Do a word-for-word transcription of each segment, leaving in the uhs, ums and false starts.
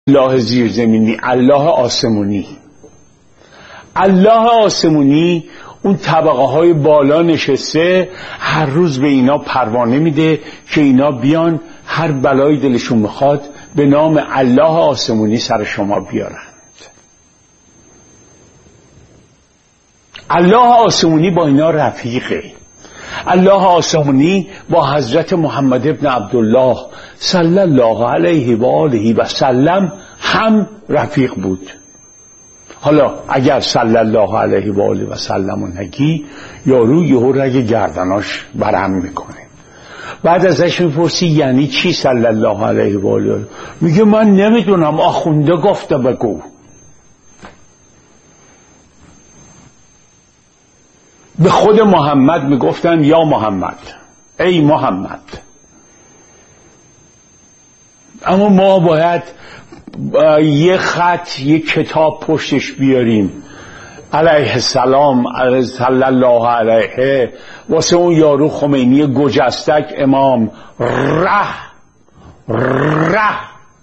الله زیرزمینی، الله آسمونی. الله آسمونی اون طبقه های بالا نشسته، هر روز به اینا پروانه میده که اینا بیان هر بلایی دلشون میخواد به نام الله آسمونی سر شما بیارند. الله آسمونی با اینا رفیقه. الله آسمونی با حضرت محمد ابن عبدالله صلی الله علیه و آله و سلم هم رفیق بود. حالا اگر صلی الله علیه و آله و سلم نگی، یارو یهو رگ گردناش برهم میکنه. بعد ازش میپرسی یعنی چی صلی الله علیه و آله؟ میگه من نمیدونم، آخونده گفته بگو. به خود محمد میگفتن یا محمد، ای محمد. اما ما باید یه خط یه کتاب پشتش بیاریم، علیه السلام صلی الله علیه، واسه اون یارو خمینی گجستک امام ره ره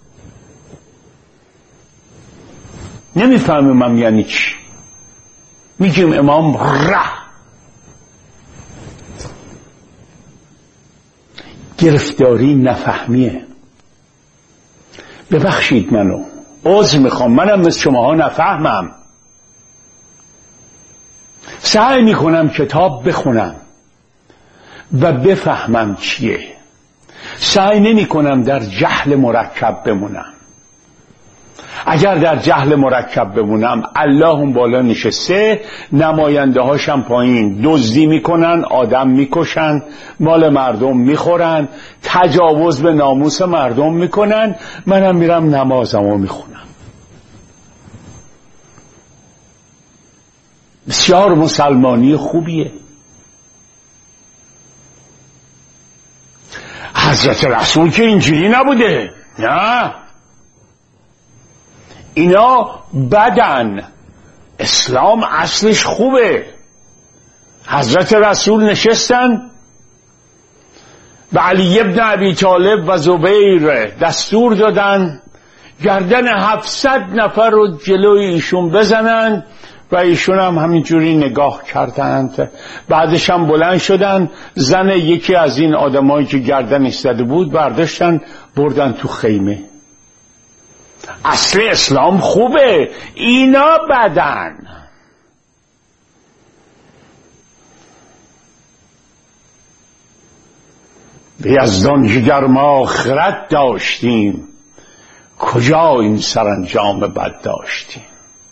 نمیفهمیم من یعنی چی. میگیم امام ره. گرفتاری نفهمیه. ببخشید منو، عذر میخوام، منم مثل شماها نفهمم. سعی میکنم کتاب بخونم و بفهمم چیه. سعی نمی کنم در جهل مرکب بمونم. اگر در جهل مرکب بمونم، الله اون بالا نشسته، نماینده هاشم پایین، دزدی میکنن، آدم میکشن، مال مردم میخورن، تجاوز به ناموس مردم میکنن، منم میرم نمازمو میخونم. بسیار مسلمانی خوبیه. حضرت رسول که اینجوری نبوده، نه، اینا بدن. اسلام اصلش خوبه. حضرت رسول نشستن و علی ابن ابی طالب و زبیر دستور دادن گردن هفتصد نفر رو جلوی ایشون بزنن و ایشون هم همینجوری نگاه کردند. بعدش هم بلند شدن، زن یکی از این آدمایی که گردن ایستاده بود برداشتن بردن تو خیمه. اصل اسلام خوبه، اینا بدن. به یزدان جگر ما خرد داشتیم، کجا این سرانجام بد داشتیم.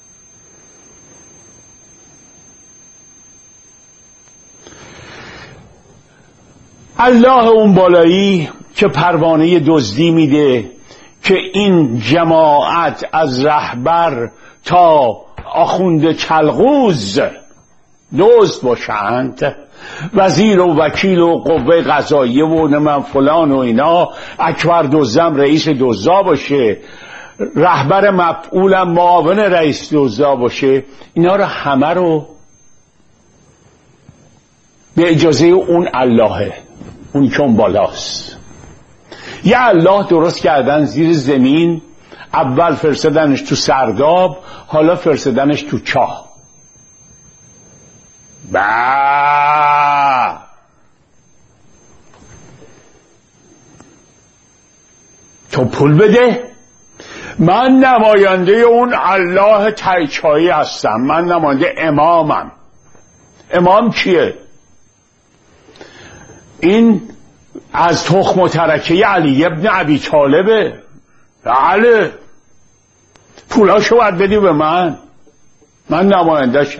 الله اون بالایی که پروانه دزدی میده که این جماعت از رهبر تا آخوند چلغوز دزد باشند، وزیر و وکیل و قوه قضاییه و نمن فلان و اینا، اکبر دزدم رئیس دزدا باشه، رهبر مفعولم معاون رئیس دزدا باشه، اینا رو همه رو به اجازه اون اللهه، اون که اون بالاست. یه الله درست کردن زیر زمین، اول فرستادنش تو سرداب، حالا فرستادنش تو چاه. با تو پول بده، من نماینده اون الله تایچایی هستم، من نماینده امامم. امام کیه؟ این از تخم و ترکه علی ابن ابی طالبه. بله، پولاشو باید بدی به من، من نماینده شم.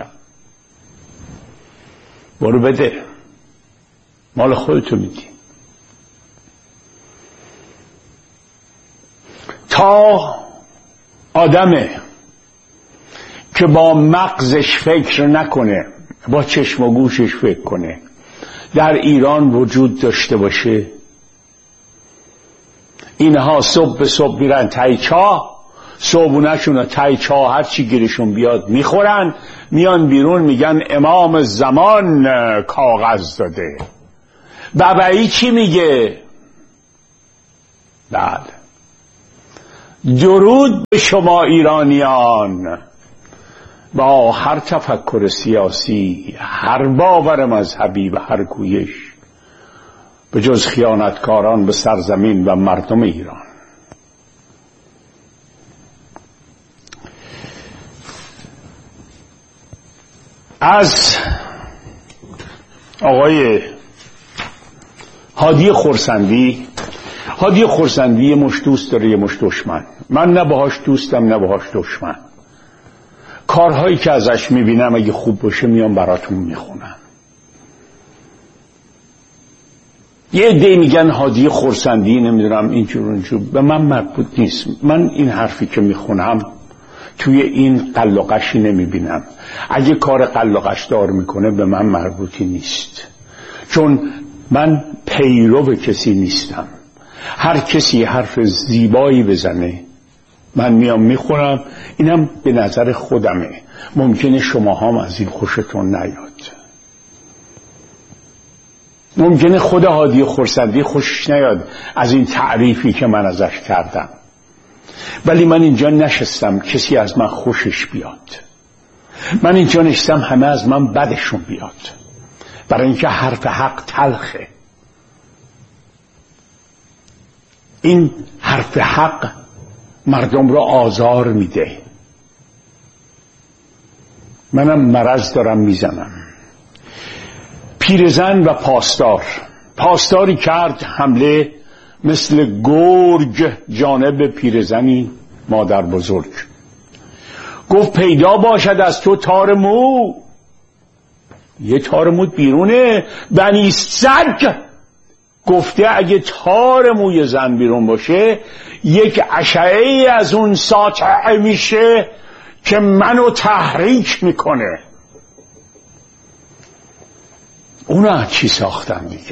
برو بده، مال خودتو میدی. تا آدمه که با مغزش فکر نکنه، با چشم و گوشش فکر کنه، در ایران وجود داشته باشه. اینها صبح به صبح میرن تای چاه، صبحونه‌شون تای چاه، هر چی گیرشون بیاد میخورن، میان بیرون میگن امام زمان کاغذ داده. بابایی چی میگه؟ بله، درود به شما ایرانیان. با هر تفکر سیاسی، هر باور مذهبی و هر کویش، به جز خیانتکاران به سرزمین و مردم ایران. از آقای هادی خرسندی هادی خرسندی یه مش دوست داره، یه مش دشمن. من نه باهاش دوستم نه باهاش دشمن. کارهایی که ازش میبینم اگه خوب باشه میام براتون میخونم. یه عده میگن هادی خرسندی نمیدونم اینجور اونجور، به من مربوط نیست. من این حرفی که میخونم توی این قلقشی نمیبینم. اگه کار قلقش دار میکنه به من مربوطی نیست، چون من پیرو کسی نیستم. هر کسی حرف زیبایی بزنه من میام میخورم. اینم به نظر خودمه. ممکنه شما هم از این خوشتون نیاد، ممکنه خود هادی خرسندی خوشش نیاد از این تعریفی که من ازش کردم، ولی من اینجا نشستم کسی از من خوشش بیاد. من اینجا نشستم همه از من بدشون بیاد، برای اینکه حرف حق تلخه. این حرف حق مردم را آزار میده. منم مرض دارم میزنم. پیرزن و پاسدار پاسداری کرد حمله مثل گرگ جانب پیرزنی مادر بزرگ. گفت پیدا باشد از تو تار مو. یه تار مو بیرونه. بنی سگ گفته اگه تار موی زن بیرون باشه یک اشعه از اون ساطع میشه که منو تحریک میکنه. اونا از چی ساختن دیگه؟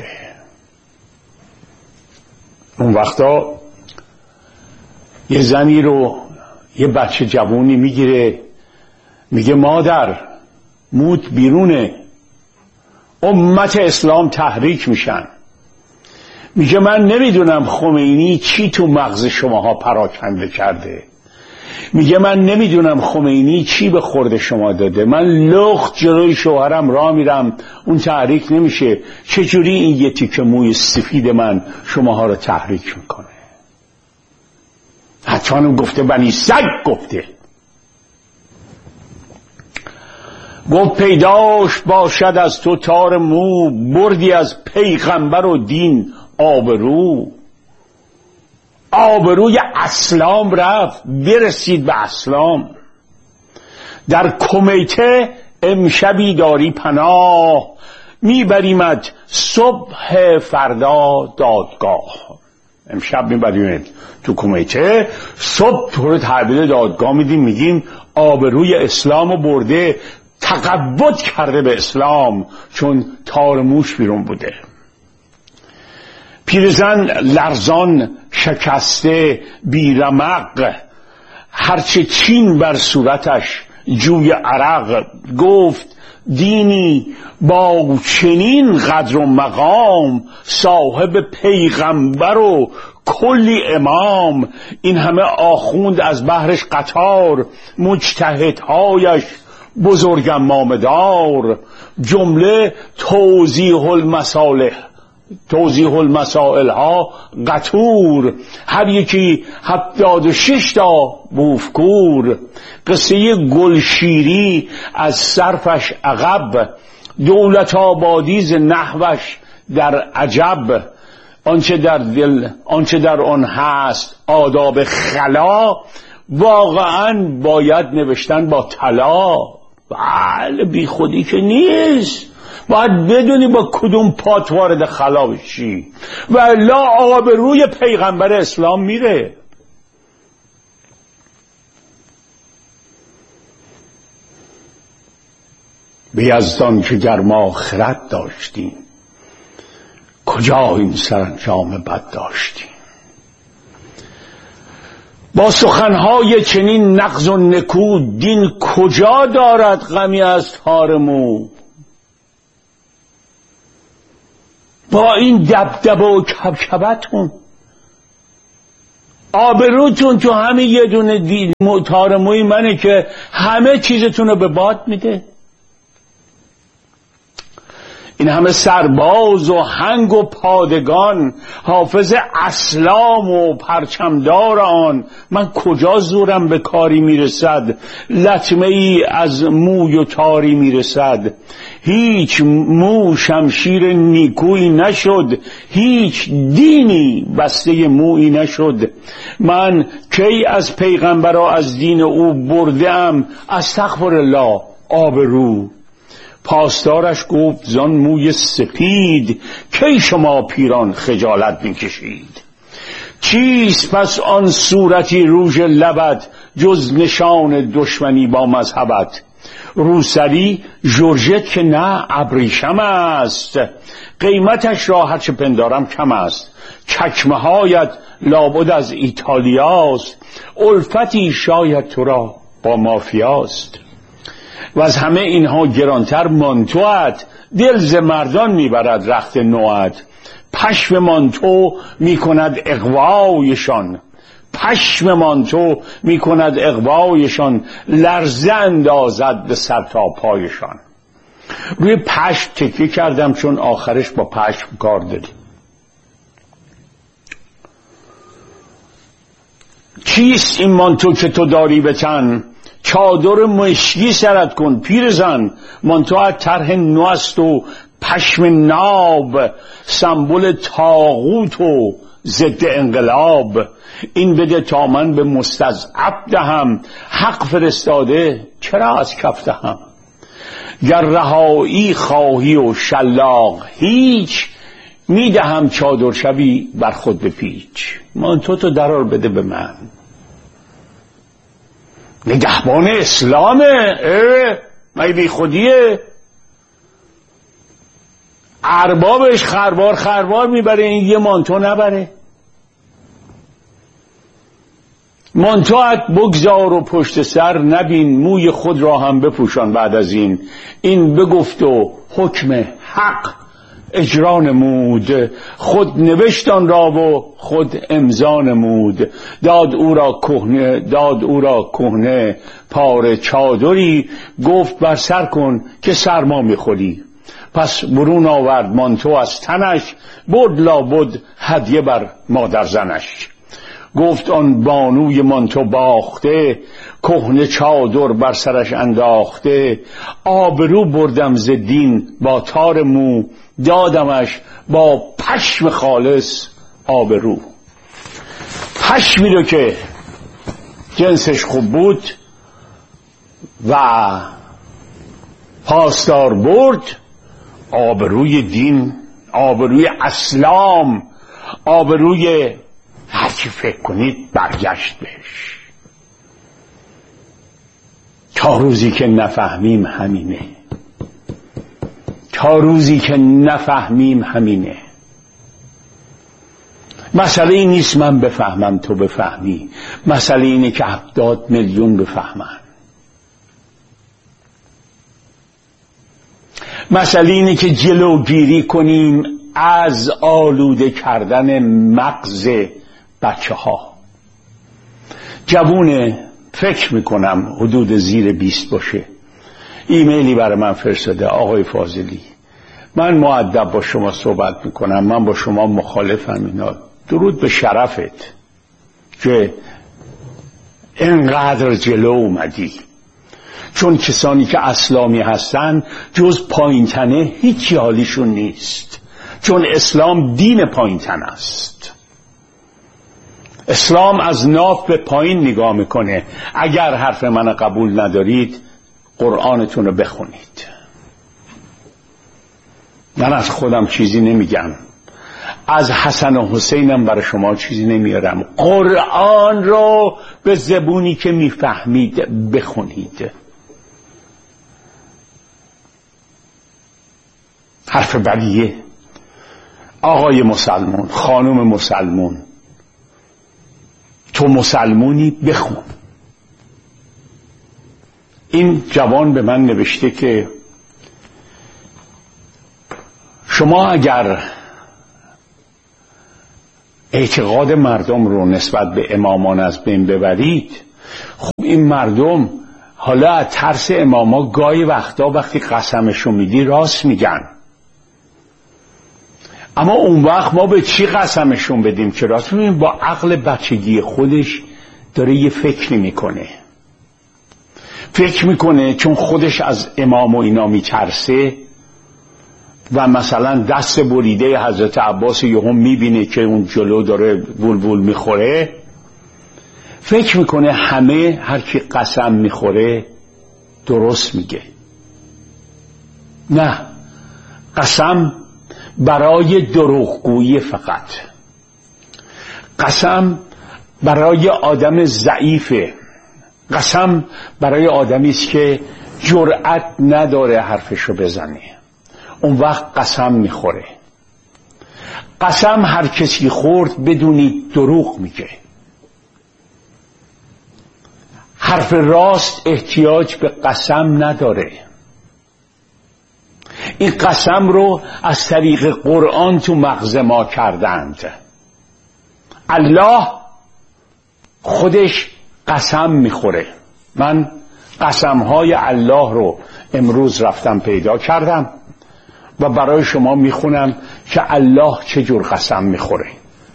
اون وقتا یه زنی رو یه بچه جوونی میگیره میگه مادر موت بیرونه، امت اسلام تحریک میشن. میگه من نمیدونم خمینی چی تو مغز شماها پراکنده کرده. میگه من نمیدونم خمینی چی به خورد شما داده. من لخت جلوی شوهرم راه میرم اون تحریک نمیشه، چجوری این یه تیکه موی سفید من شماها رو تحریک میکنه؟ حتی هم گفته بنی سگ گفته. گفت پیداش باشد از تو تار مو، بردی از پیغمبر و دین آبرو. آبروی اسلام رفت، برسید به اسلام. در کمیته امشبی داری پناه، میبریمت صبح فردا دادگاه. امشب میبریمت تو کمیته، صبح تو رو تحویل دادگاه میدیم، میگیم آبروی اسلامو برده، تقبض کرده به اسلام چون تار موش بیرون بوده. پیرزن لرزان شکسته بیرمق، هرچه چین بر صورتش جوی عرق. گفت دینی با چنین قدر و مقام، صاحب پیغمبر و کلی امام. این همه آخوند از بهرش قطار، مجتهدهایش بزرگم مامدار. جمله توضیح المصالح توضیح المسائل ها قطور، هر یکی هفتاد و شش تا بوفکور. قصه گلشیری از صرفش عقب، دولت آبادیز نحوش در عجب. آنچه در دل آنچه در آن هست آداب خلا، واقعا باید نوشتن با طلا. بله بی خودی که نیست، باید بدونی با کدوم پات وارد خلا بشی و الا آبروی پیغمبر اسلام میره. به یزدان که گر ما خرد داشتیم، کجا این سرانجام بد داشتیم. با سخنهای چنین نغز و نکو، دین کجا دارد غمی از تار مو. با این دبدبه و کبکبتون آبروتون تو همین یه دونه دی... تار موی منه که همه چیزتون رو به باد میده. این همه سرباز و هنگ و پادگان، حافظ اسلام و پرچمدار آن، من کجا زورم به کاری میرسد؟ لطمه ای از موی و تاری میرسد. هیچ مو شمشیر نیکویی نشد، هیچ دینی بسته مویی نشد. من کی از پیغمبرا از دین او بردم، استغفرالله آبرو. پاسدارش گفت زان موی سپید، کی شما پیران خجالت میکشید؟ چیست پس آن صورتی روژ لبت، جز نشان دشمنی با مذهبت؟ روسری ژورژت که نه ابریشم است، قیمتش را هرچه پندارم کم است. چکمه هایت لابد از ایتالیاست، الفتی شاید تو را با مافیاست. و از همه اینها گرانتر مانتوات، دل ز مردان میبرد رخت نوات. پشم مانتو میکند اغوایشان، پشم مانتو میکند اغوایشان، لرزه اندازد به سر تا پایشان. روی پشم تکیه کردم چون آخرش با پشم کار داریم. چیست این مانتو که تو داری به تن؟ چادر مشکی سرت کن پیرزن. مانتوات طرح نو است و پشم ناب، سمبل طاغوت و ضد انقلاب. این بده تا من به مستضعف دهم، حق فرستاده چرا از کف دهم؟ گر رهایی خواهی و شلاق هیچ، میدهم چادر شبی بر خود بپیچ. مانتو تو درار بده به من. نگهبان اسلامه، مگه بی خودیه؟ اربابش خربار خربار میبره، این یه مانتو نبره؟ مانتوات بگذار و پشت سر نبین، موی خود را هم بپوشان بعد از این. این بگفت و حکم حق اجرا نمود، خود نوشتان را و خود امضا نمود. داد او را کهنه داد او را کهنه پاره چادری، گفت بر سر کن که سرما میخوری. پس برون آورد مانتو از تنش، برد لابد هدیه بر مادر زنش. گفت آن بانوی مانتو باخته، کهنه چادر بر سرش انداخته. آبرو بردم ز دین با تار مو، دادمش با پشم خالص آبرو. پشمی رو که جنسش خوب بود و پاسدار برد، آبروی دین، آبروی اسلام، آبروی هرچی فکر کنید برگشت بهش. تا روزی که نفهمیم همینه، تا روزی که نفهمیم همینه. مسئله این نیست من بفهمم تو بفهمی، مسئله اینه که هفتاد میلیون بفهمن. مسئله اینه که جلوگیری کنیم از آلوده کردن مغز بچه ها. جوونه فکر میکنم حدود زیر بیست باشه، ایمیلی برای من فرستاده: آقای فاضلی، من مؤدب با شما صحبت میکنم، من با شما مخالفم. اینا درود به شرفت که اینقدر جلو اومدی، چون کسانی که اسلامی هستن جز پایین تنه هیچی حالیشون نیست، چون اسلام دین پایین تن است. اسلام از ناف به پایین نگاه میکنه. اگر حرف من قبول ندارید قرآنتون رو بخونید. من از خودم چیزی نمیگم، از حسن و حسینم برای شما چیزی نمیارم. قرآن رو به زبونی که میفهمید بخونید. حرف بدیه. آقای مسلمون، خانم مسلمون، تو مسلمونی بخون. این جوان به من نوشته که شما اگر اعتقاد مردم رو نسبت به امامان از بین ببرید، خب این مردم حالا از ترس اماما گاهی وقتا وقتی قسمشو میدی راست میگن، اما اون وقت ما به چی قسمشون بدیم که راست میگیم؟ با عقل بچگی خودش داره یه فکر میکنه، فکر میکنه چون خودش از امام و اینا میترسه و مثلا دست بریده حضرت عباس یهو میبینه که اون جلو داره وول وول میخوره، فکر میکنه همه هر کی قسم میخوره درست میگه. نه، قسم برای دروغگویی فقط، قسم برای آدم ضعیفه، قسم برای آدمی است که جرأت نداره حرفشو بزنه، اون وقت قسم میخوره. قسم هر کسی خورد بدونید دروغ میگه. حرف راست احتیاج به قسم نداره. این قسم رو از طریق قرآن تو مغز ما کردند. الله خودش قسم میخوره. من قسمهای الله رو امروز رفتم پیدا کردم و برای شما میخونم که الله چجور قسم میخوره.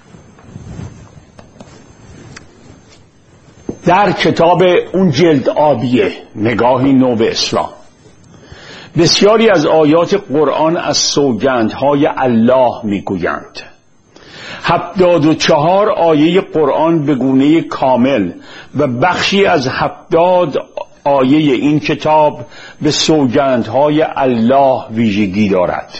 در کتاب اون جلد آبیه، نگاهی نو به اسلام، بسیاری از آیات قرآن از سوگندهای الله میگویند. هفتاد و چهار آیه قرآن به گونه کامل و بخشی از هفتاد آیه این کتاب به سوگندهای الله ویژگی دارد.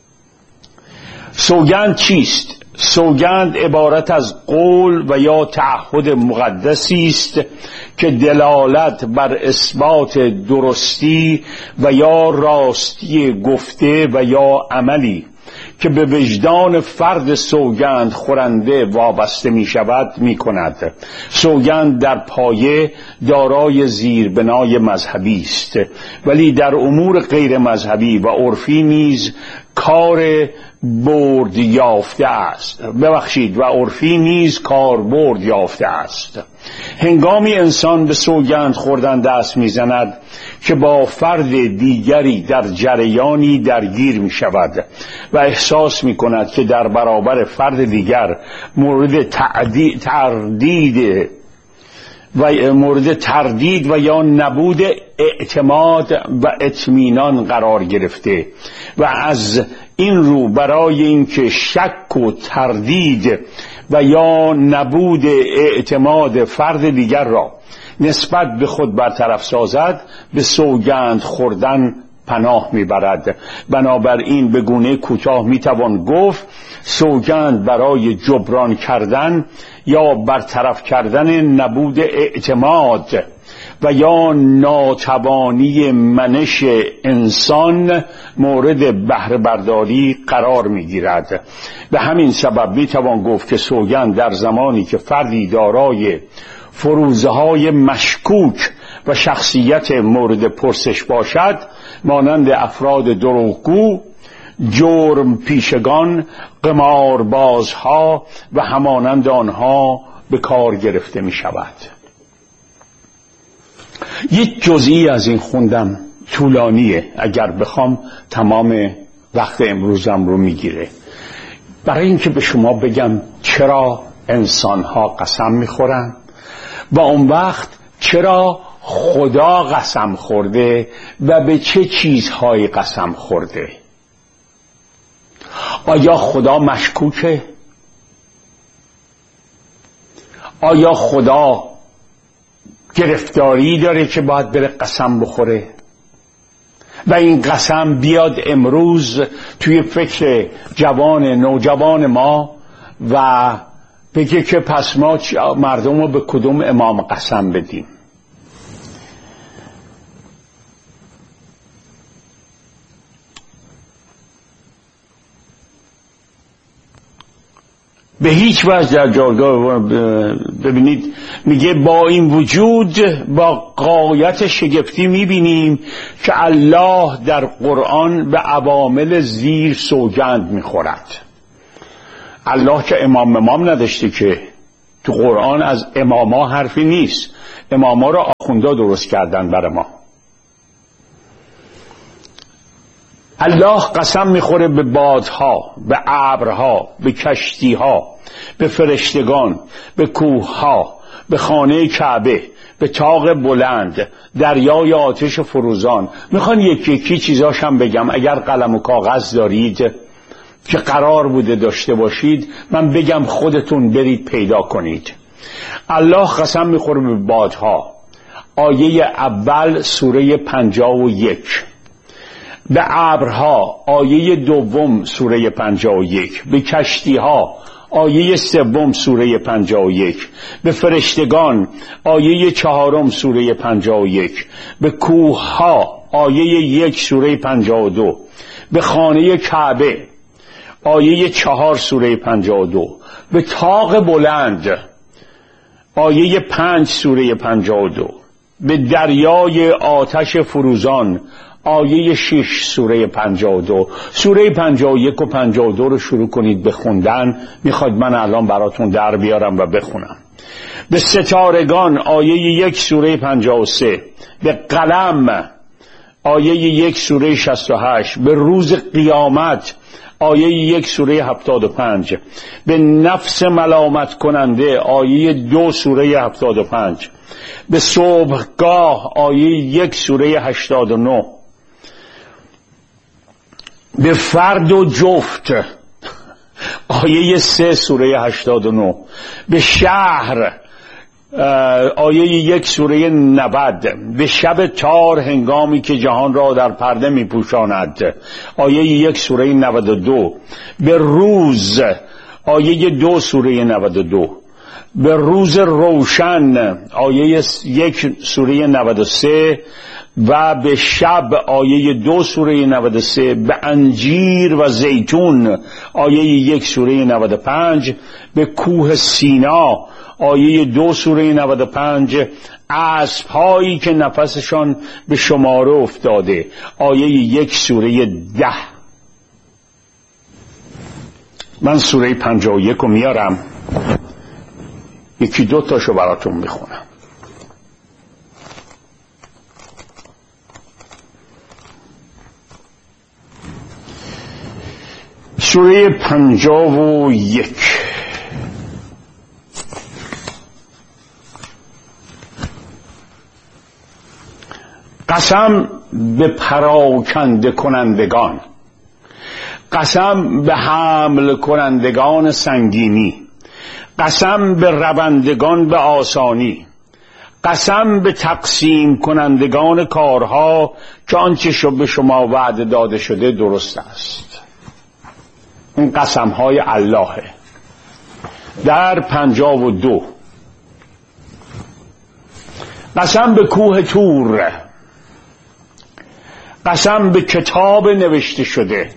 سوگند چیست؟ سوگند عبارت از قول و یا تعهد مقدسی است که دلالت بر اثبات درستی و یا راستی گفته و یا عملی که به وجدان فرد سوگند خورنده وابسته می شود می کند. سوگند در پایه دارای زیربنای مذهبی است، ولی در امور غیر مذهبی و عرفی نیز کار برد یافته است. ببخشید و عرفی نیز کار برد یافته است. هنگامی انسان به سوگند خوردن دست میزند که با فرد دیگری در جریانی درگیر می شود و احساس می کند که در برابر فرد دیگر مورد تردید و مورد تردید و یا نبود اعتماد و اطمینان قرار گرفته و از این رو برای اینکه شک و تردید و یا نبود اعتماد فرد دیگر را نسبت به خود برطرف سازد به سوگند خوردن پناه میبرد. بنابراین به گونه کوتاه میتوان گفت سوگند برای جبران کردن یا برطرف کردن نبود اعتماد و یا ناتوانی منش انسان مورد بهره برداری قرار میگیرد. به همین سبب میتوان گفت که سوگند در زمانی که فردی دارای فروزهای مشکوک و شخصیت مورد پرسش باشد، مانند افراد دروغگو، جرم پیشگان، قماربازها و همانند آنها به کار گرفته می شود. یک جزئی از این خوندم طولانیه، اگر بخوام تمام وقت امروزم رو میگیره. برای اینکه به شما بگم چرا انسانها قسم میخورن و اون وقت چرا خدا قسم خورده و به چه چیزهایی قسم خورده. آیا خدا مشکوکه؟ آیا خدا گرفتاری داره که باید بره قسم بخوره و این قسم بیاد امروز توی فکر جوان نوجوان ما و بگه که پس ما مردم رو به کدوم امام قسم بدیم؟ به هیچ وجه در جایگاه ببینید میگه با این وجود با غایت شگفتی میبینیم که الله در قرآن به عوامل زیر سوگند میخورد. الله که امام امام نداشته که، تو قرآن از اماما حرفی نیست. اماما را آخوندا درست کردن برای ما. الله قسم میخوره به بادها، به ابرها، به کشتیها، به فرشتگان، به کوهها، به خانه کعبه، به طاق بلند، دریای آتش فروزان. میخوان یکی یکی چیزاش هم بگم، اگر قلم و کاغذ دارید که قرار بوده داشته باشید من بگم خودتون برید پیدا کنید. الله قسم میخوره به بادها، آیه اول سوره پنجاه و یک. به ابرها، آیه دوم سوره پنجاه و یک. به کشتیها، آیه سوم سوره پنجاه و یک. به فرشتگان، آیه چهارم سوره پنجاه و یک. به کوهها، آیه یک سوره پنجاه و دو. به خانه کعبه، آیه چهار سوره پنجاه و دو. به طاق بلند، آیه پنج سوره پنجاه و دو. به دریای آتش فروزان، آیه شش سوره پنجاه و دو. سوره پنجاه و یک و پنجاه و دو رو شروع کنید بخوندن. میخواد من الان براتون در بیارم و بخونم. به ستارگان، آیه یک سوره پنجاه و سه. به قلم، آیه یک سوره شصت و هشت. به روز قیامت، آیه یک سوره هفتاد و پنج. به نفس ملامت کننده، آیه دو سوره هفتاد و پنج. به صبحگاه، آیه یک سوره هشتاد و نه. به فرد و جفت، آیه سه سوره هشتاد و نه. به شهر، آیه یک سوره نود. به شب تار هنگامی که جهان را در پرده می پوشاند، آیه یک سوره نود و دو. به روز، آیه دو سوره نود و دو. به روز روشن، آیه یک سوره نود و سه. و به شب، آیه دو سوره نود و سه. به انجیر و زیتون، آیه یک سوره نود و پنج. به کوه سینا، آیه دو سوره نود و پنج. اسب‌هایی که نفسشان به شماره افتاده، آیه یک سوره ده. من سوره پنجاه و یک رو میارم، یکی دو تاشو براتون میخونم. سوره پنجاه و یک. قسم به پراکنده کنندگان، قسم به حمل کنندگان سنگینی، قسم به روندگان به آسانی، قسم به تقسیم کنندگان کارها که آنچه به شما وعده داده شده درست است. این قسم های اللهه. در پنجاه و دو، قسم به کوه طور، قسم به کتاب نوشته شده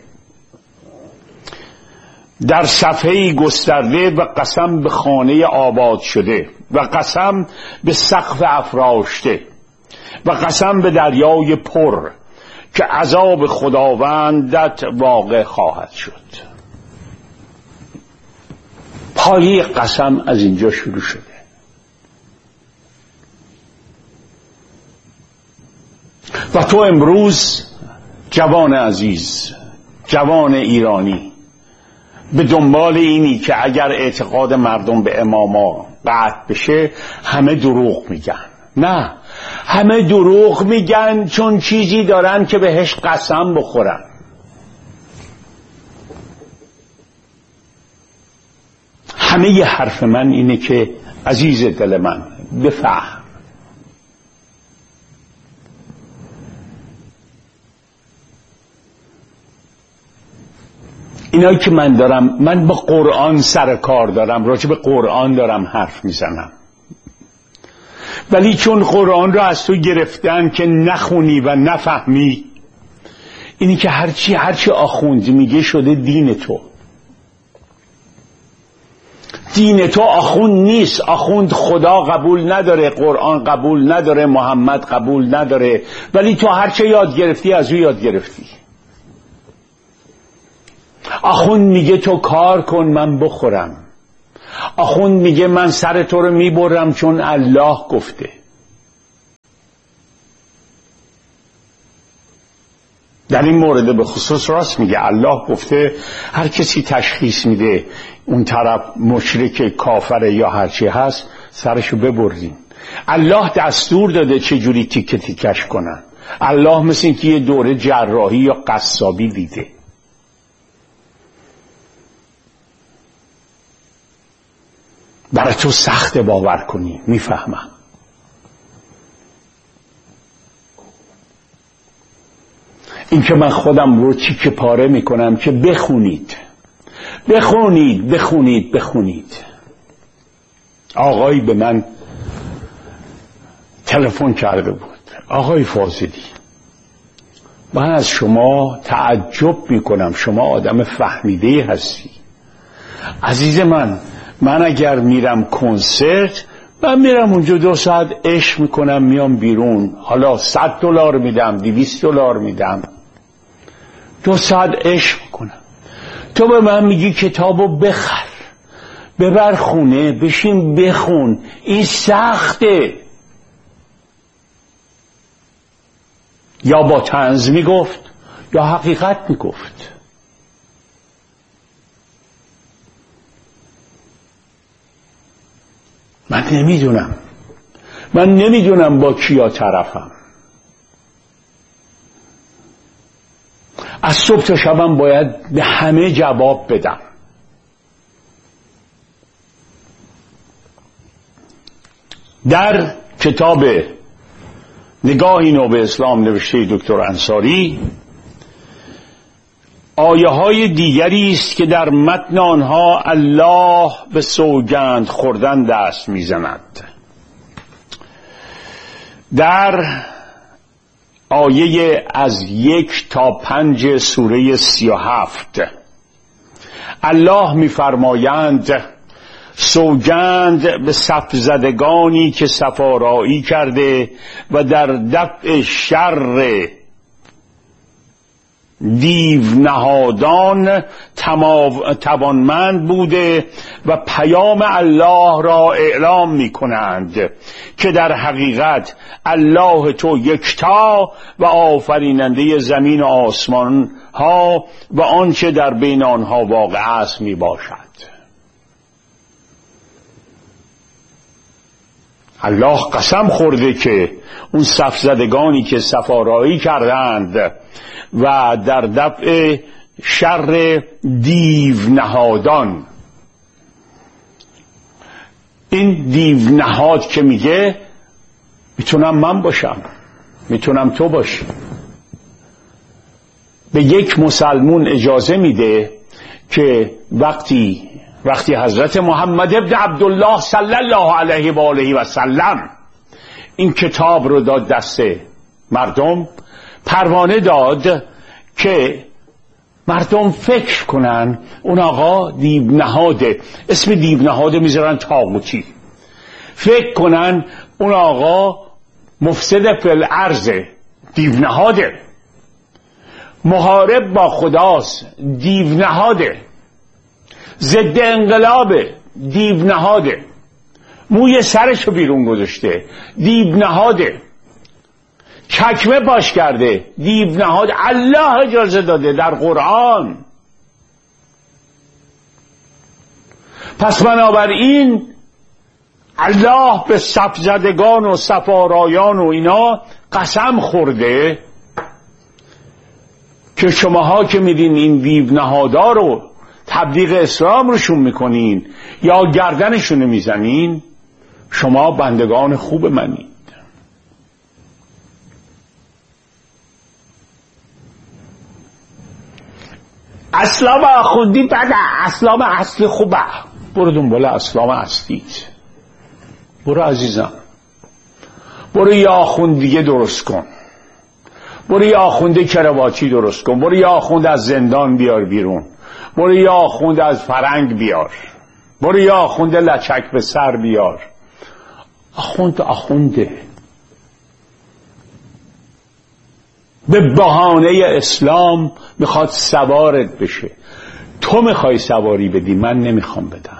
در صفحه گسترده، و قسم به خانه آباد شده، و قسم به سقف افراشته، و قسم به دریای پر که عذاب خداوندت واقع خواهد شد. پایه قسم از اینجا شروع شده. و تو امروز جوان عزیز، جوان ایرانی، به دنبال اینی که اگر اعتقاد مردم به اماما قطع بشه همه دروغ میگن. نه، همه دروغ میگن چون چیزی دارن که بهش قسم بخورن. همه ی حرف من اینه که عزیز دل من بفهم، اینایی که من دارم، من با قرآن سر کار دارم، راجع به قرآن دارم حرف میزنم، ولی چون قرآن را از تو گرفتن که نخونی و نفهمی، اینی که هرچی هرچی آخوند میگه شده دین تو. دین تو آخوند نیست. آخوند خدا قبول نداره، قرآن قبول نداره، محمد قبول نداره، ولی تو هرچی یاد گرفتی از او یاد گرفتی. آخوند میگه تو کار کن من بخورم. آخوند میگه من سر تو رو میبرم چون الله گفته. در این مورد به خصوص راست میگه. الله گفته هر کسی تشخیص میده اون طرف مشرک کافر یا هرچی هست سرشو ببرین. الله دستور داده چجوری تیکه تیکش کنن. الله مثل این که یه دوره جراحی یا قصابی دیده. برای تو سخت باور کنی، میفهمم. این که من خودم رو تیکه پاره میکنم که بخونید بخونید بخونید بخونید. آقایی به من تلفن کرده بود. آقای فاضلی، من از شما تعجب میکنم، شما آدم فهمیده هستی. عزیز من، من اگر میرم کنسرت، من میرم اونجا دو ساعت عشق میکنم میام بیرون. حالا صد دلار میدم، دویست دلار میدم، دو ساعت عشق میکنم. تو به من میگی کتابو بخر، ببر خونه، بشین بخون. این سخته. یا با طنز میگفت یا حقیقت میگفت. من نمیدونم من نمیدونم با کیا طرفم. از صبح تا شبم باید به همه جواب بدم. در کتاب نگاهی نو به اسلام نوشته دکتر انصاری آیه های دیگری است که در متن آنها الله به سوگند خوردن دست میزند. در آیه از یک تا پنج سوره سی و هفت الله میفرمایند سوگند به صف زدگانی که صفارایی کرده و در دفع شر دیو نهادان توانمند بوده و پیام الله را اعلام می کنند که در حقیقت الله تو یکتا و آفریننده زمین و آسمان ها و آنچه در بین آنها واقع است می باشد. الله قسم خورده که اون صف زدگانی که صفارایی کردند و در دفع شر دیو نهادان، این دیو نهاد که میگه میتونم من باشم، میتونم تو باشی. به یک مسلمون اجازه میده که وقتی وقتی حضرت محمد ابن عبدالله صلی الله علیه و آله و سلم این کتاب رو داد دست مردم، پروانه داد که مردم فکر کنن اون آقا دیو نهاده، اسم دیو نهاده میذارن طاغوتی، فکر کنن اون آقا مفسد فی الارض، دیو نهاده، محارب با خداست، دیو نهاده، ضد انقلاب، دیو نهاده، موی سرشو بیرون گذاشته، دیو نهاده، چکمه پاش کرده، دیو نهاده. الله اجازه داده در قرآن. پس بنابراین الله به صف زدگان و صفارایان و اینا قسم خورده که شماها که میدین این دیو نهادا رو تبلیغ اسلام روشون میکنین یا گردنشون میزنین، شما بندگان خوب منید. اسلام آخوندی بده، اسلام اصلی خوبه. برو دنبال اسلام اصلیت، برو عزیزم، برو یه آخوند دیگه درست کن، برو یه آخوند کرواتی درست کن، برو یه آخوند از زندان بیار بیرون، برو یه آخوند از فرنگ بیار، برو یه آخوند لچک به سر بیار. آخوند آخونده به بهانه اسلام میخواد سوارت بشه. تو میخوای سواری بدی، من نمیخوام بدم.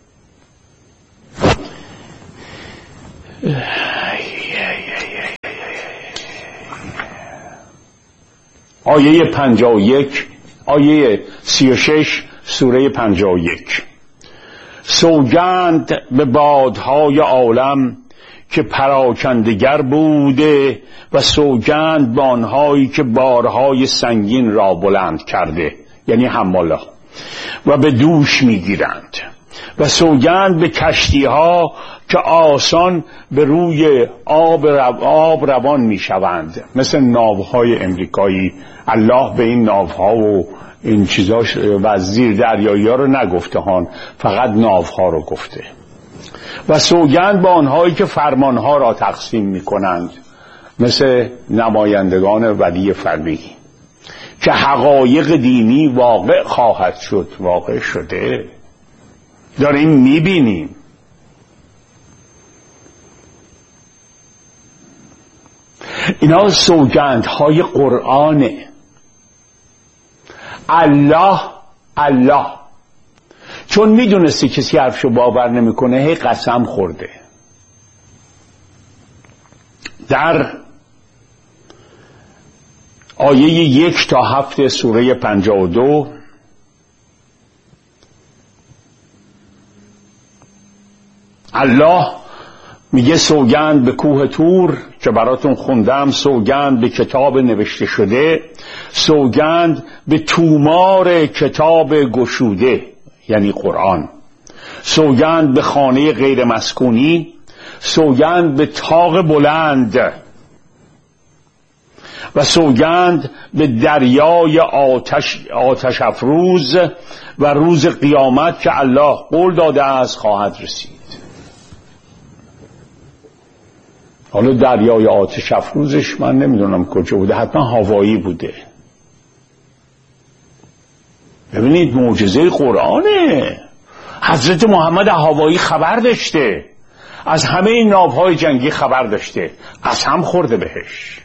آیه پنجاه و یک، آیه سی و شش سوره پنجاه و یک. سوگند به بادهای عالم که پراکندگر بوده و سوگند به آنهایی که بارهای سنگین را بلند کرده، یعنی حمالا، و به دوش میگیرند، و سوگند به کشتی ها که آسان به روی آب, رو... آب روان میشوند، مثل ناوهای امریکایی. الله به این ناوها و این چیزاش و زیر دریایی ها رو نگفته هان، فقط ناوها رو گفته. و سوگند با آنهایی که فرمانها را تقسیم میکنند، مثل نمایندگان ولی فقیه، که حقایق دینی واقع خواهد شد. واقع شده، داریم میبینیم. اینا سوگندهای قرآنه. الله الله چون میدونستی کسی حرفشو باور نمیکنه، هی قسم خورده. در آیه یک تا هفت سوره پنجاه و دو الله میگه سوگند به کوه طور که براتون خوندم، سوگند به کتاب نوشته شده، سوگند به تومار کتاب گشوده یعنی قرآن، سوگند به خانه غیر مسکونی، سوگند به طاق بلند، و سوگند به دریای آتش, آتش افروز و روز قیامت که الله قول داده است خواهد رسید. حالا دریای آتش افروزش من نمیدونم کجا بوده، حتما هوایی بوده. ببینید معجزه قرآنه. حضرت محمد هوایی خبر داشته، از همه این ناوهای جنگی خبر داشته، قسم خورده بهش.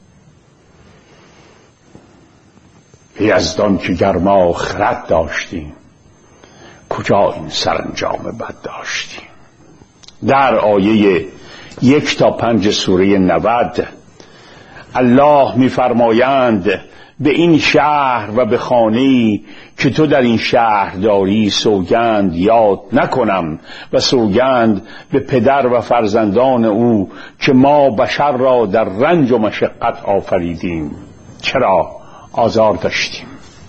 یزدان که گرما خرد داشتیم، کجا این سرانجام بد داشتیم. در آیه یک تا پنج سوره نود الله می‌فرمایند به این شهر و به خانه‌ای که تو در این شهر داری سوگند یاد نکنم، و سوگند به پدر و فرزندان او که ما بشر را در رنج و مشقت آفریدیم. چرا آزار داشتیم،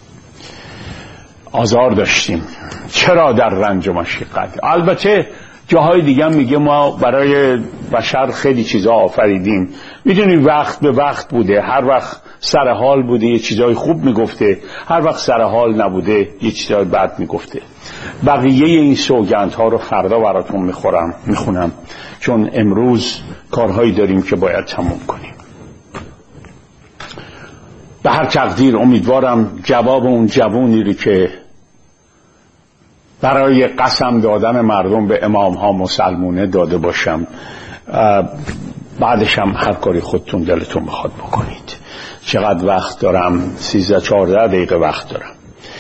آزار داشتیم چرا در رنج و مشقت. البته جاهای دیگه میگه ما برای بشر خیلی چیزا آفریدیم. میدونی وقت به وقت بوده، هر وقت سر حال بوده یه چیزای خوب میگفته، هر وقت سر حال نبوده یه چیزای بد میگفته. بقیه این سوگندها رو فردا براتون میخورم میخونم، چون امروز کارهایی داریم که باید تموم کنیم. به هر تقدیر امیدوارم جواب اون جوونی رو که برای قسم دادن مردم به امام ها مسلمونه داده باشم، بعدش هم هر کاری خودتون دلتون بخواد بکنید. چقدر وقت دارم؟ سیزده چهارده دقیقه وقت دارم.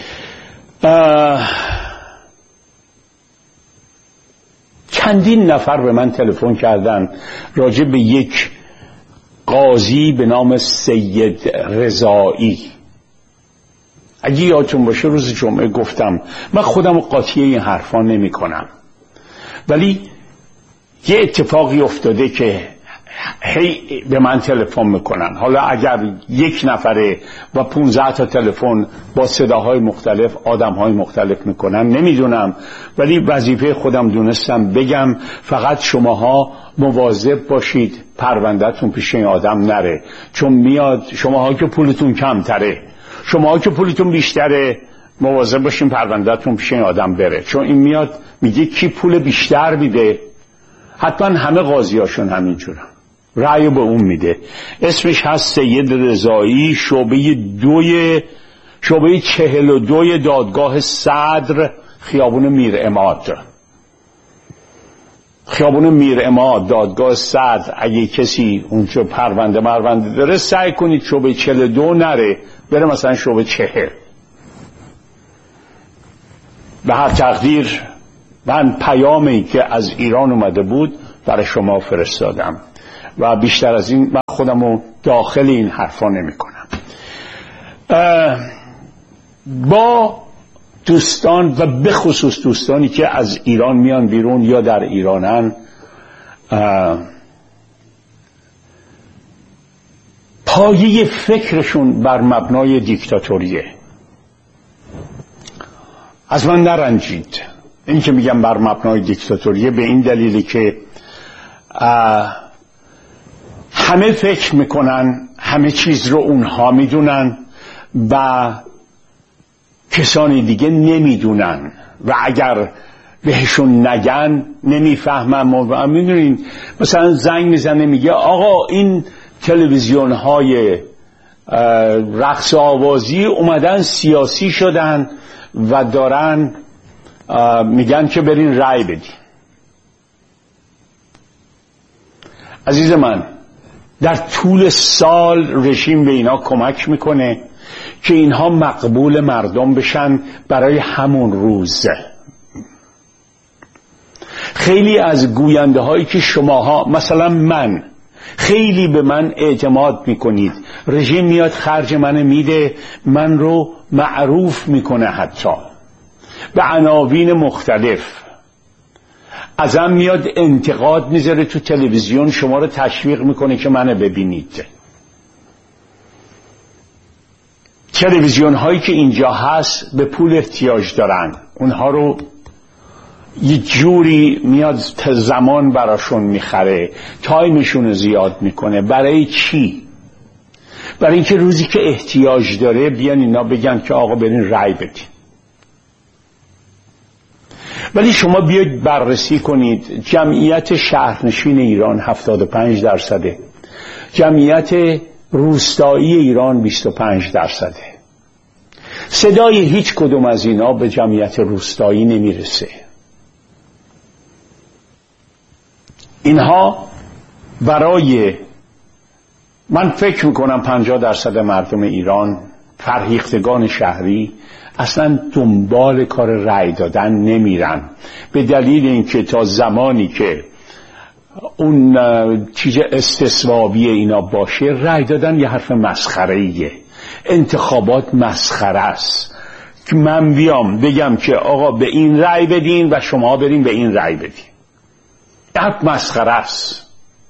چندین نفر به من تلفن کردن راجع به یک قاضی به نام سید رضایی. اگه یادتون باشه روز جمعه گفتم من خودم قاطی این حرفا نمی کنم، ولی یه اتفاقی افتاده که هی به من تلفن میکنن. حالا اگر یک نفره و پونزده تا تلفن با صداهای مختلف آدمهای مختلف میکنن نمیدونم، ولی وظیفه خودم دونستم بگم. فقط شماها مواظب باشید پروندهتون پیش این آدم نره، چون میاد شماها که پولتون کمتره، شماها که پولتون بیشتره، مواظب باشین پروندهتون پیش این آدم بره، چون این میاد میگه کی پول بیشتر میده. حتما همه قاضیاشون همینجورن، رأی به اون میده. اسمش هست سید رضایی، شعبه دوی شعبه چهل و دوی دادگاه صدر، خیابون میر اماد. خیابون میر اماد دادگاه صدر. اگه کسی اونجا پرونده مرونده داره سعی کنید شعبه چهل و دو نره، بره مثلا شعبه چهل. به هر تقدیر من پیامی که از ایران اومده بود برای شما فرستادم و بیشتر از این من خودمو داخل این حرفا نمی کنم. با دوستان و به خصوص دوستانی که از ایران میان بیرون یا در ایرانن، پایه فکرشون بر مبنای دیکتاتوریه. از من نرنجید این که میگم بر مبنای دیکتاتوریه، به این دلیلی که همه فکر میکنن همه چیز رو اونها میدونن و کسانی دیگه نمیدونن و اگر بهشون نگن نمیفهمن. و میدونین مثلا زنگ میزنه میگه آقا این تلویزیون های رقص آوازی اومدن سیاسی شدن و دارن میگن که برین رای بدین. عزیز من، در طول سال رژیم به اینا کمک میکنه که اینها مقبول مردم بشن برای همون روز. خیلی از گوینده هایی که شماها، مثلا من، خیلی به من اعتماد میکنید، رژیم میاد خرج من میده، من رو معروف میکنه، حتی به عناوین مختلف ازم میاد انتقاد میذاره تو تلویزیون، شما رو تشویق میکنه که منو ببینید. تلویزیون هایی که اینجا هست به پول احتیاج دارن، اونها رو یه جوری میاد زمان براشون میخره، تایمشون رو زیاد میکنه. برای چی؟ برای اینکه روزی که احتیاج داره بیان اینا بگن که آقا برین رای بدین. ولی شما بیاید بررسی کنید، جمعیت شهرنشین ایران هفتاد و پنج درصده، جمعیت روستایی ایران بیست و پنج درصده. صدای هیچ کدوم از اینا به جمعیت روستایی نمیرسه. اینها برای، من فکر میکنم پنجاه درصد مردم ایران، فرهیختگان شهری، اصلا دنبال کار رأی دادن نمیرن، به دلیل اینکه تا زمانی که اون چیز استصوابی اینا باشه، رأی دادن یه حرف مسخره‌ایه. انتخابات مسخره است که من بیام بگم که آقا به این رأی بدین و شما برین به این رأی بدین. حرف مسخره است.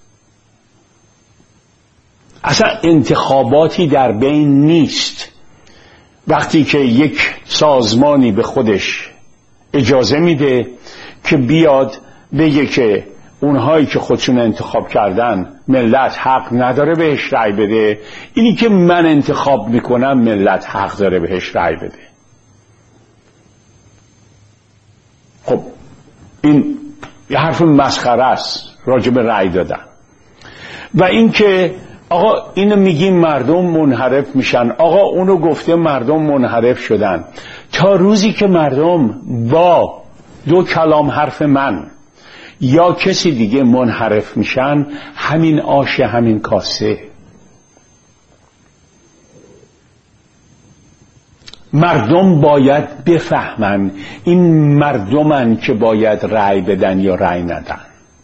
اصلا انتخاباتی در بین نیست. وقتی که یک سازمانی به خودش اجازه میده که بیاد بگه که اونهایی که خودشون انتخاب کردن ملت حق نداره بهش رأی بده، اینی که من انتخاب میکنم ملت حق داره بهش رأی بده. خب این یه حرف مسخره است راجع به رأی دادن. و این که آقا اینو میگیم مردم منحرف میشن، آقا اونو گفته مردم منحرف شدن. تا روزی که مردم با دو کلام حرف من یا کسی دیگه منحرف میشن، همین آش همین کاسه. مردم باید بفهمن این مردمن که باید رأی بدن یا رأی ندن.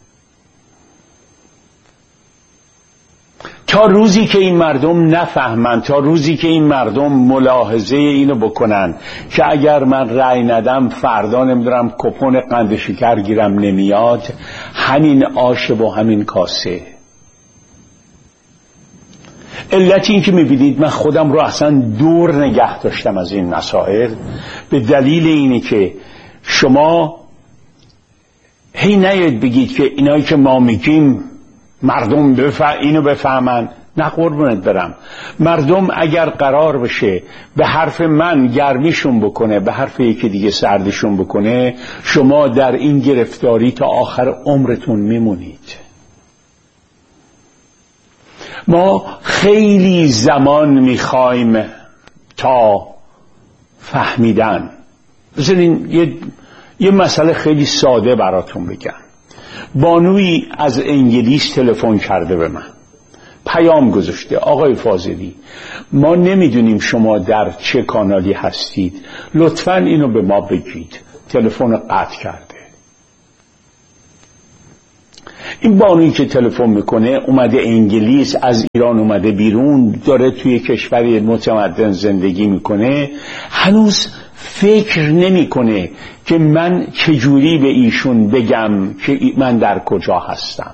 تا روزی که این مردم نفهمن، تا روزی که این مردم ملاحظه اینو بکنن که اگر من رأی ندم فردا نمیدونم کپون قند شکر گیرم نمیاد، همین آش با همین کاسه. علت این که میبینید من خودم رو اصلا دور نگه داشتم از این مسائل، به دلیل اینه که شما هی نیاید بگید که اینایی که ما میگیم مردم بفهم اینو بفهمن. نه قربونت برم، مردم اگر قرار بشه به حرف من گرمیشون بکنه، به حرف یکی دیگه سردشون بکنه، شما در این گرفتاری تا آخر عمرتون میمونید. ما خیلی زمان میخوایم تا فهمیدن. بذارین یه, یه مسئله خیلی ساده براتون بگم. بانوی از انگلیس تلفن کرده به من، پیام گذاشته: آقای فاضلی، ما نمیدونیم شما در چه کانالی هستید، لطفاً اینو به ما بگید. تلفن قطع کرده. این بانویی که تلفن میکنه اومده انگلیس، از ایران اومده بیرون، داره توی کشوری متمدن زندگی میکنه، هنوز فکر نمیکنه که من چجوری به ایشون بگم که من در کجا هستم.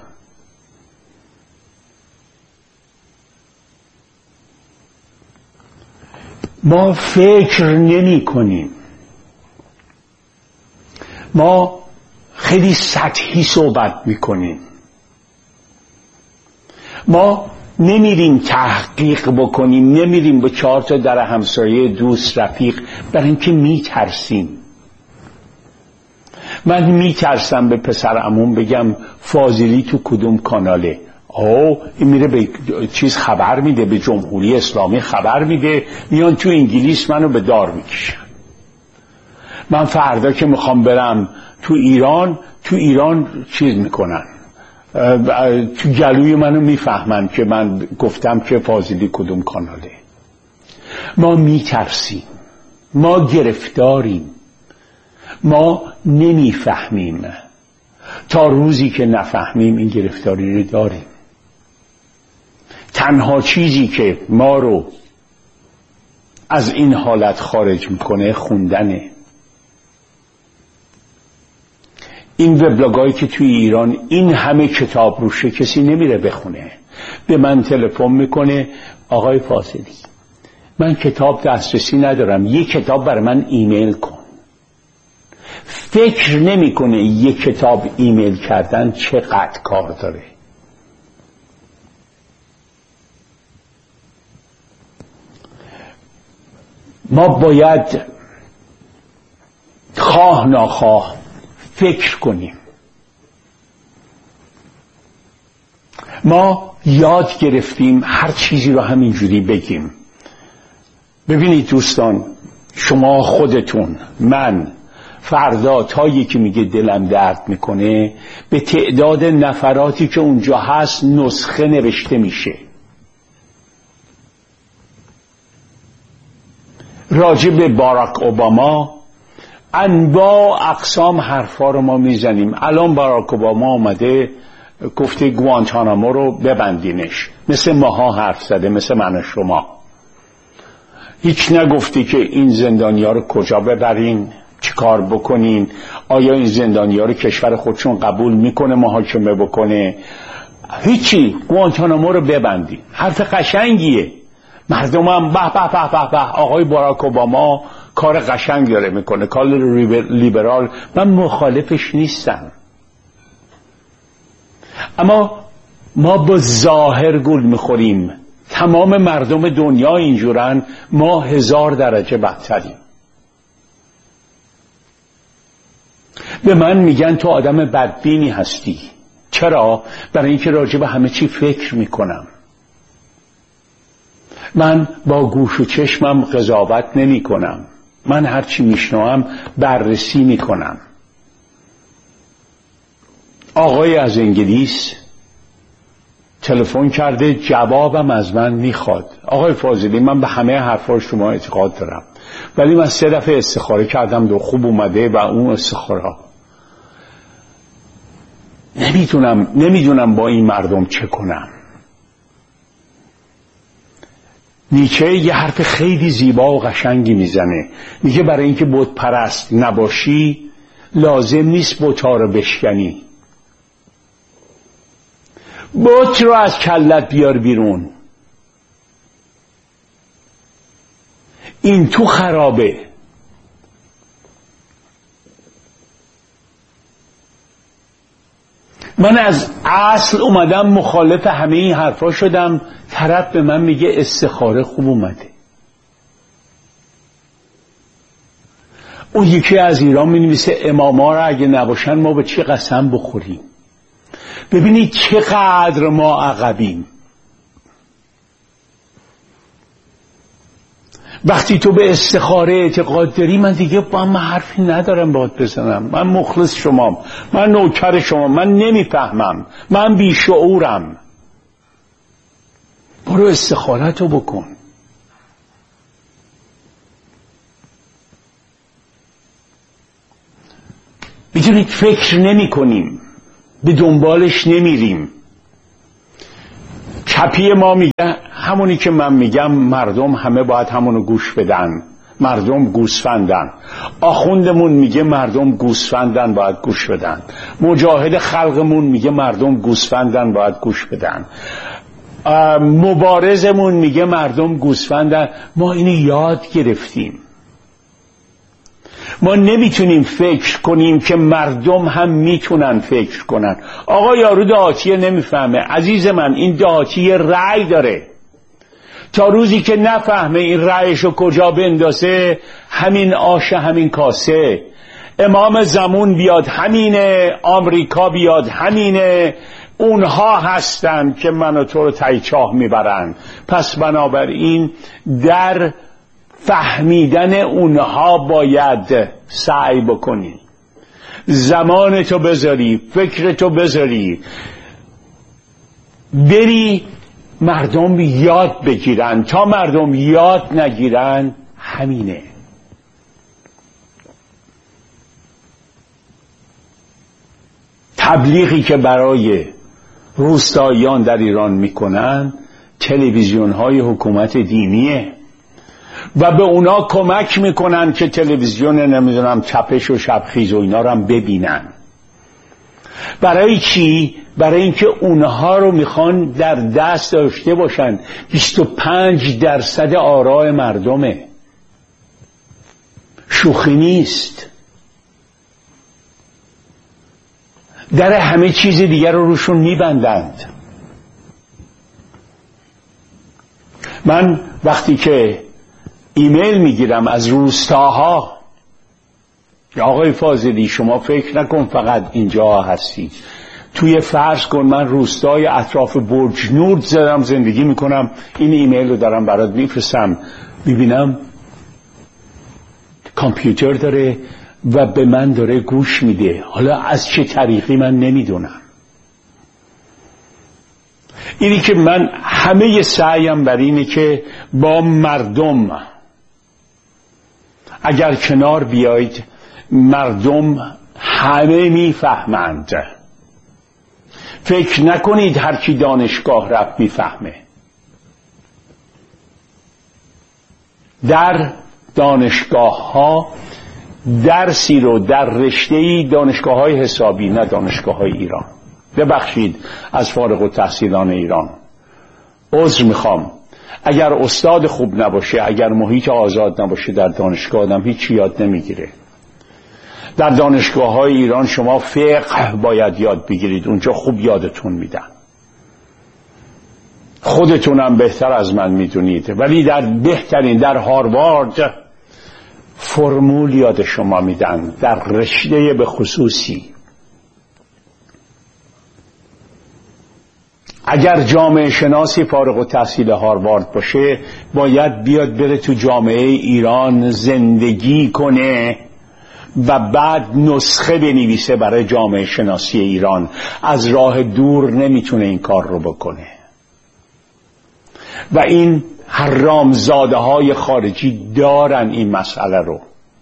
ما فکر نمی کنیم. ما خیلی سطحی صحبت میکنیم. ما نمیریم تحقیق بکنیم، نمیریم با چهار تا در همسایه دوست رفیق، برای اینکه میترسیم. من میترسم به پسر عموم بگم فاضلی تو کدوم کاناله. او این میره به چیز خبر میده، به جمهوری اسلامی خبر میده، میان تو انگلیس منو به دار میکشن. من فردا که میخوام برم تو ایران، تو ایران چیز میکنن، تو گلوی منو میفهمن که من گفتم که فاضلی کدوم کاناله. ما میترسیم، ما گرفتاریم، ما نمیفهمیم. تا روزی که نفهمیم این گرفتاری رو داریم. تنها چیزی که ما رو از این حالت خارج میکنه خوندنه. این وبلاگایی که توی ایران این همه کتاب روشه کسی نمیره بخونه. به من تلفن میکنه آقای فاضلی من کتاب دسترسی ندارم، یک کتاب برای من ایمیل کن. فکر نمیکنه یک کتاب ایمیل کردن چقدر کار داره. ما باید خواه ناخواه فکر کنیم. ما یاد گرفتیم هر چیزی رو همینجوری بگیم. ببینید دوستان، شما خودتون، من، فردا تا یکی میگه دلم درد میکنه، به تعداد نفراتی که اونجا هست نسخه نوشته میشه. راجع به باراک اوباما انواع اقسام حرفا رو ما میزنیم. الان باراک اوباما آمده گفته گوانتانامو رو ببندینش، مثل ماها حرف زده، مثل من و شما. هیچ نگفتی که این زندانیا رو کجا ببرین، چی کار بکنین، آیا این زندانیا رو کشور خودشون قبول میکنه محاکمه بکنه. هیچی، گوانتانامو رو ببندین. حرف قشنگیه، مردم هم به به به به به آقای باراک اوباما کار قشنگ داره میکنه، کار لیبرال، من مخالفش نیستم. اما ما با ظاهر گول میخوریم. تمام مردم دنیا اینجورن، ما هزار درجه بدتریم. به من میگن تو آدم بدبینی هستی. چرا؟ برای اینکه راجع به همه چی فکر میکنم. من با گوش و چشمم قضاوت نمی کنم. من هرچی میشنوام بررسی میکنم. آقای از انگلیس تلفن کرده، جوابم از من میخواد. آقای فاضلی من به همه حرفا شما اعتقاد دارم، ولی من سه دفعه استخاره کردم دو خوب اومده و اون استخاره نمیتونم نمیدونم با این مردم چه کنم. نیچه یه حرف خیلی زیبا و قشنگی میزنه، میگه برای اینکه بت پرست نباشی لازم نیست بت‌ها رو بشکنی. بت رو از کلت بیار بیرون. این تو خرابه. من از اصل اومدم مخالف همه این حرفا شدم، طرف به من میگه استخاره خوب اومده. اون یکی از ایران مینویسه اماما را اگه نباشن ما به چی قسم بخوریم. ببینید چقدر ما عقبیم. وقتی تو به استخاره اعتقاد داری، من دیگه با من حرفی ندارم باهات بزنم. من مخلص شمام، من نوکر شما، من نمیفهمم، من بیشعورم. برو استخارتو بکن. ببینید فکر نمی کنیم، به دنبالش نمیریم. چپی ما میگه همونی که من میگم مردم همه باید همونو گوش بدن، مردم گوسفندن. آخوندمون میگه مردم گوسفندن باید گوش بدن. مجاهد خلقمون میگه مردم گوسفندن باید گوش بدن. مبارزمون میگه مردم گوسفندن. ما اینو یاد گرفتیم. ما نمیتونیم فکر کنیم که مردم هم میتونن فکر کنن. آقا یارو دهاتیه نمیفهمه. عزیز من، این دهاتیه رأی داره. تا روزی که نفهمه این رأیشو کجا بندازه، همین آش همین کاسه. امام زمان بیاد همینه، آمریکا بیاد همینه. اونها هستن که منو تو رو ته چاه میبرن. پس بنابراین در فهمیدن اونها باید سعی بکنی، زمان تو بذاری، فکر تو بذاری، بری مردم یاد بگیرن. تا مردم یاد نگیرن همینه. تبلیغی که برای روستاییان در ایران میکنن تلویزیون های حکومت دینیه و به اونا کمک میکنن که تلویزیون نمیدونم چپش و شبخیز و اینا رو هم ببینن. برای چی؟ برای اینکه اونها رو میخوان در دست داشته باشن. بیست و پنج درصد آراء مردمه، شوخی نیست. در همه چیز دیگر رو روشون میبندند. من وقتی که ایمیل میگیرم از روستاها، یا آقای فاضلی شما فکر نکن فقط اینجا هستی، توی فرض کن من روستای اطراف برج نورد زدم زندگی میکنم، این ایمیل رو دارم برات میفرستم، میبینم کامپیوتر داره و به من داره گوش میده. حالا از چه طریقی من نمیدونم. اینی که من همه سعیم بر اینه که با مردم اگر کنار بیایید، مردم همه میفهمند. فکر نکنید هر کی دانشگاه رفت میفهمه. در دانشگاه ها درسی رو در رشته‌ای، دانشگاه های حسابی، نه دانشگاه های ایران، ببخشید از فارغ التحصیلان ایران عذر میخوام، اگر استاد خوب نباشه، اگر محیط آزاد نباشه، در دانشگاه آدم هیچی یاد نمیگیره. در دانشگاه های ایران شما فقه باید یاد بگیرید، اونجا خوب یادتون میدن، خودتونم بهتر از من میدونید. ولی در بهترین، در هاروارد فرمول یاد شما میدن، در رشته به خصوصی. اگر جامعه شناسی فارغ التحصیل هاروارد باشه، باید بیاد بره تو جامعه ایران زندگی کنه و بعد نسخه بنویسه برای جامعه شناسی ایران. از راه دور نمیتونه این کار رو بکنه. و این حرامزاده های خارجی دارن این مسئله رو.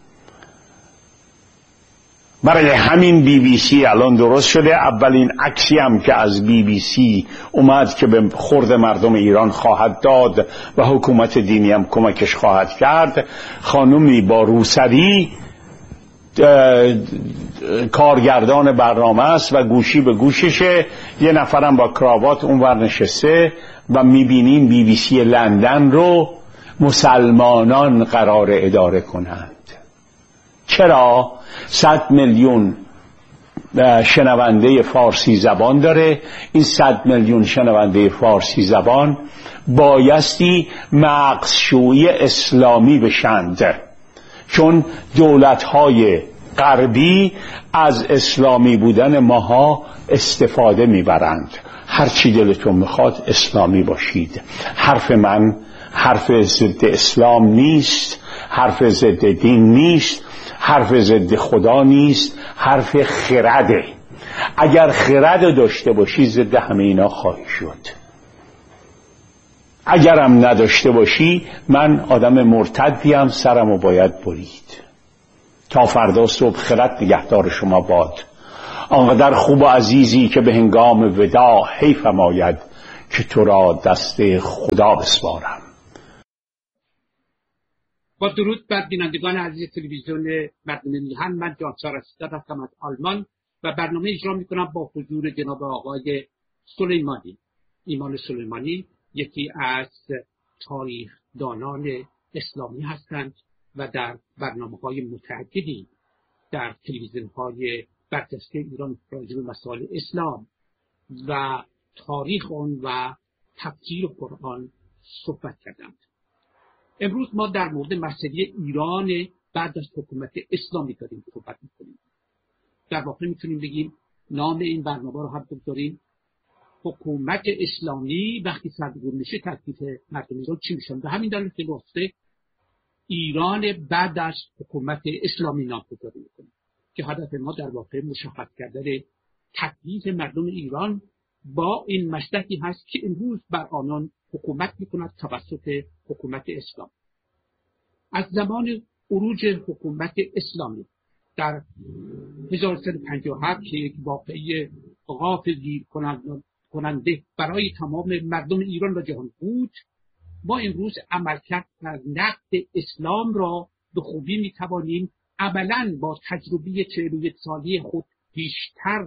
برای همین بی بی سی الان درست شده. اولین عکسی هم که از بی بی سی اومد که به خورد مردم ایران خواهد داد و حکومت دینی هم کمکش خواهد کرد، خانومی با روسری کارگردان برنامه است و گوشی به گوششه، یه نفرم با کراوات اونور نشسته و میبینیم بی بی سی لندن رو مسلمانان قرار اداره کنند. چرا؟ صد میلیون شنونده فارسی زبان داره. این صد میلیون شنونده فارسی زبان بایستی مغزشویی اسلامی بشند، چون دولت‌های غربی از اسلامی بودن ماها استفاده میبرند. هر چی دلتون میخواد اسلامی باشید. حرف من حرف ضد اسلام نیست، حرف ضد دین نیست، حرف ضد خدا نیست، حرف خرده. اگر خرد داشته باشی ضد همه اینا خواهی شد. اگرم نداشته باشی من آدم مرتدیم، سرمو باید برید. تا فردا صبح خرد نگهدار شما باد. آنقدر خوب و عزیزی که به هنگام وداع حیفم آید که تو را دست خدا بسپارم. با درود بر بینندگان عزیز تلویزیون مردم میهن، من جانسار اسیداد هستم از آلمان و برنامه اجرا میکنم با حضور جناب آقای سلیمانی. ایمان سلیمانی یکی از تاریخ دانان اسلامی هستند و در برنامه‌های متعددی در تلویزیون‌های برجسته ایران راجع به مسائل اسلام و تاریخ آن و تفسیر قرآن صحبت کردند. امروز ما در مورد مسئله ایران بعد از حکومت اسلامی داریم صحبت می‌کنیم. در واقع میتونیم بگیم نام این برنامه رو هم بگذاریم حکومت اسلامی وقتی سرنگون میشه تکلیف مردم ایران چی میشن. به همین دلیل که گفته ایران بعد از حکومت اسلامی نامگذاری میکنیم که هدف ما در واقع مشخص کردن تکلیف مردم ایران با این مشتکی هست که امروز بر آنان حکومت میکند توسط حکومت اسلام. از زمان عروج حکومت اسلامی در هزار و سیصد و پنجاه و هفت که یک واقعه غافلگیر کننده برای تمام مردم ایران و جهان بود، ما امروز عملکرد در نقد اسلام را به خوبی میتوانیم عملاً با تجربه چهل و یک سالی خود بیشتر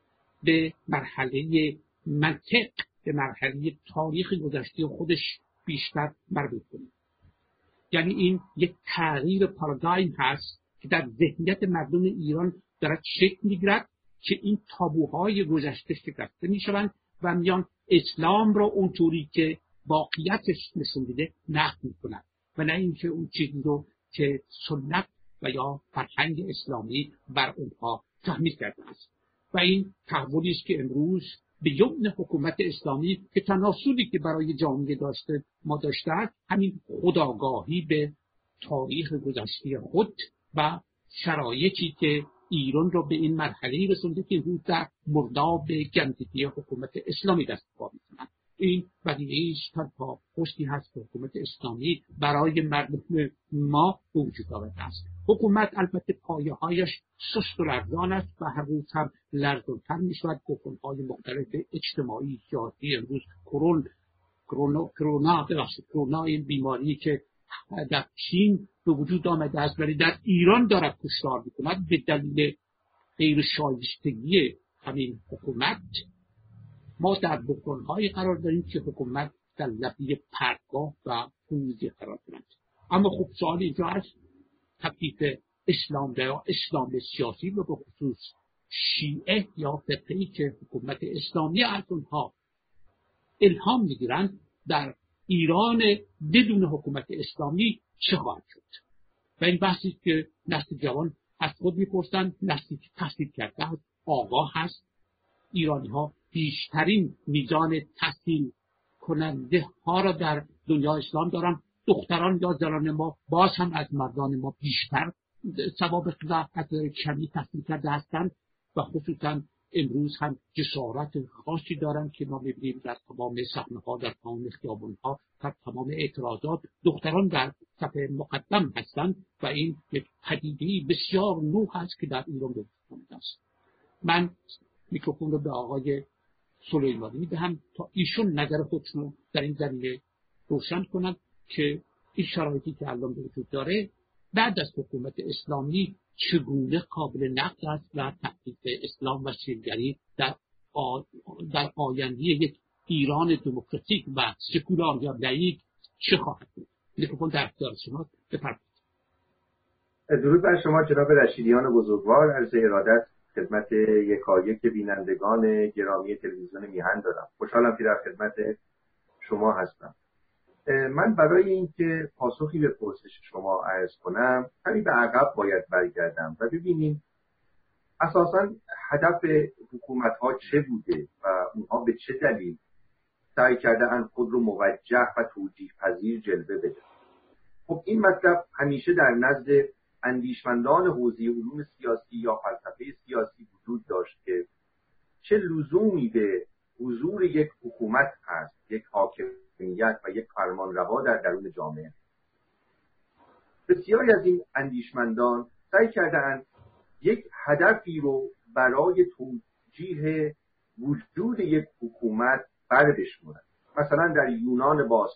به مرحله منطق، به مرحله تاریخ گذشته خودش بیشتر مربوط کنیم. یعنی این یک تغییر پارادایم هست که در ذهنیت مردم ایران دارد شکل میگیرد که این تابوهای گذشته شکسته میشوند و میان اسلام را اونطوری که واقعیتش نشون میده نقد میکنند و نه اینکه اون چیزی رو که سنت و یا فرهنگ اسلامی بر اونها تحمیل کرده است. و این تحولی است که امروز به یمن حکومت اسلامی که تناسلی که برای جامعه داشته ما داشته است همین خودآگاهی به تاریخ گذشته خود و شرایطی که ایران را به این مرحله رسونده که امروز در مرداب گندگی حکومت اسلامی دست پا می‌زند. این بدیهی است تنها پشتی هست که حکومت اسلامی برای مردم ما وجود آورده است. حکومت البته پایه‌هایش سست و لرزان است و هر روز هم لرزان‌تر می‌شود. گفت‌های مختلف اجتماعی سیاسی امروز کرون کرونا کرونا کرونا این بیماری که در چین به وجود آمده است ولی در ایران دارد کشتار می‌کند به دلیل غیر شایستگی همین حکومت. ما در بحران‌هایی قرار داریم که حکومت در لبه پرتگاه و فروزی قرار دارد. اما خب سوال اینجا هست تکلیف اسلام یا اسلام سیاسی و به خصوص شیعه یا فرقه‌ای که حکومت اسلامی از اونها الهام می‌گیرند در ایران بدون حکومت اسلامی چه خواهد شد؟ و این بحثی که نسل جوان از خود می‌پرسند، نسلی که تحصیل کرده است، آگاه هست. ایرانی‌ها بیشترین میزان تحصیل کننده ها را در دنیا اسلام دارن. دختران یا زنان ما باز هم از مردان ما بیشتر سوابق و کمی تحصیل کرده هستند و خصوصا امروز هم جسارت خاصی دارند که ما می‌بینیم در تمام صحنه‌ها، در تمام خیابان‌ها، در تمام اعتراضات دختران در صفحه مقدم هستند و این یک پدیده بسیار نو هست که در ایران وجود دارد است. من میکروفون رو به آقای سلیمانی میدهم تا ایشون نظر خودشون در این زمینه روشن کنند که این شرایطی که الان وجود داره بعد از حکومت اسلامی چگونه قابل نقد است و تحقیق اسلام و شیعه‌گری در آ... در آینده یک ایران دموکراتیک و سکولار یا لاییک چه خواهد بود. میکروفون در اختیار شما، بفرمایید. درود بر شما جناب رشیدیان بزرگوار. عرض ارادت خدمت یکایک بینندگان گرامی تلویزیون میهن دارم. خوشحالم که در خدمت شما هستم. من برای اینکه پاسخی به پرسش شما عرض کنم کمی به عقب باید برگردم و ببینیم اساساً هدف حکومت‌ها چه بوده و اونها به چه دلیل سعی کرده‌اند خود رو موجه و توجیه پذیر جلوه بدن. خب این مطلب همیشه در نزد اندیشمندان حوزه علوم سیاسی یا فلسفه سیاسی وجود داشت که چه لزومی به حضور یک حکومت هست، یک حاکمیت و یک فرمانروا در درون جامعه. بسیاری از این اندیشمندان سعی کردن یک هدفی رو برای توجیه وجود یک حکومت برداشتن. مثلا در یونان باستان